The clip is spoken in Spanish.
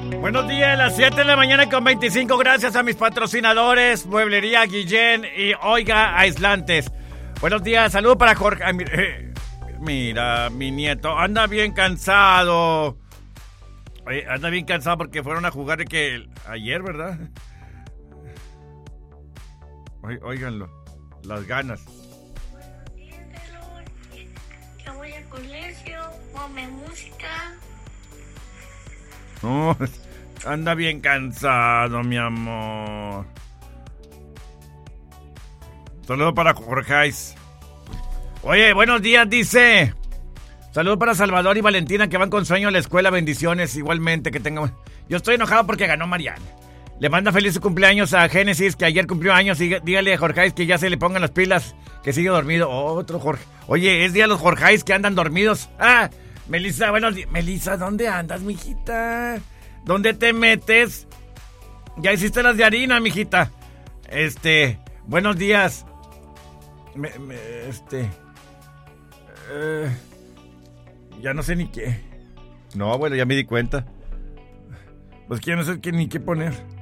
Buenos días, las 7 de la mañana con 25. Gracias a mis patrocinadores, Mueblería Guillén y Oiga Aislantes. Buenos días, saludos para Jorge. Mira, mi nieto, anda bien cansado. Oye, anda bien cansado porque fueron a jugar ayer, ¿verdad? Óiganlo, las ganas. Ya voy al colegio, ponme música. No, anda bien cansado, mi amor. Saludos para Jorge. Oye, buenos días, dice. Saludos para Salvador y Valentina que van con sueño a la escuela. Bendiciones, igualmente que tengan. Yo estoy enojado porque ganó Mariana. Le manda feliz cumpleaños a Génesis, que ayer cumplió años. Y dígale a Jorge que ya se le pongan las pilas, que sigue dormido. Otro Jorge. Oye, es día de los Jorge que andan dormidos. Melissa, buenos días. Melissa, ¿dónde andas, mijita? ¿Dónde te metes? Ya hiciste las de harina, mijita. Buenos días. Ya no sé ni qué. No, bueno, ya me di cuenta. Pues que ya no sé ni qué poner.